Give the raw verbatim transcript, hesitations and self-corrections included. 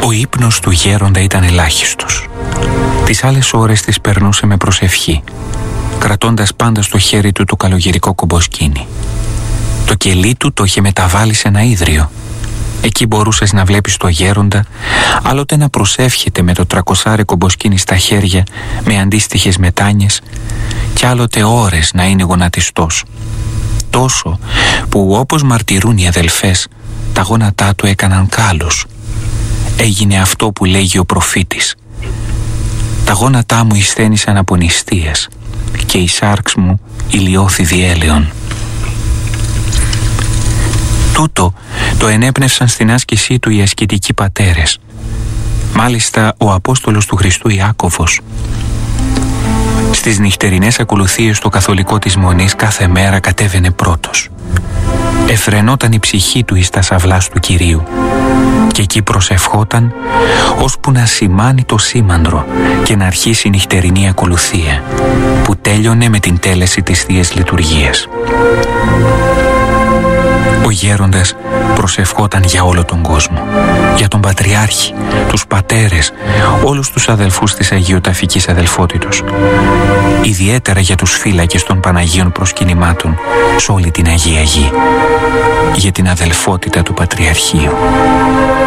Ο ύπνος του γέροντα ήταν ελάχιστος. Τις άλλες ώρες τις περνούσε με προσευχή, κρατώντας πάντα στο χέρι του το καλογερικό κομποσκίνι. Το κελί του το είχε μεταβάλει σε ένα ίδρυο. Εκεί μπορούσες να βλέπεις το γέροντα, άλλοτε να προσεύχεται με το τρακοσάρι κομποσκίνι στα χέρια με αντίστοιχες μετάνιες, κι άλλοτε ώρες να είναι γονατιστός. Τόσο που, όπως μαρτυρούν οι αδελφές, τα γόνατά του έκαναν κάλους. Έγινε αυτό που λέγει ο προφήτης: «Τα γόνατά μου υσθένησαν από νηστείες και η σάρξ μου ηλιώθη διέλεον». Τούτο το ενέπνευσαν στην άσκησή του οι ασκητικοί πατέρες. Μάλιστα ο Απόστολος του Χριστού Ιάκωβος. Στις νυχτερινές ακολουθίες στο καθολικό της Μονής κάθε μέρα κατέβαινε πρώτος. Εφρενόταν η ψυχή του εις τα σαυλάς του Κυρίου και εκεί προσευχόταν ώσπου να σημάνει το σήμανδρο και να αρχίσει η νυχτερινή ακολουθία, που τέλειωνε με την τέλεση της Θείας Λειτουργίας. Ο γέροντας προσευχόταν για όλο τον κόσμο, για τον Πατριάρχη, τους πατέρες, όλους τους αδελφούς της Αγιοταφικής Αδελφότητος, ιδιαίτερα για τους φύλακες των Παναγίων Προσκυνημάτων σε όλη την Αγία Γη, για την αδελφότητα του Πατριαρχείου.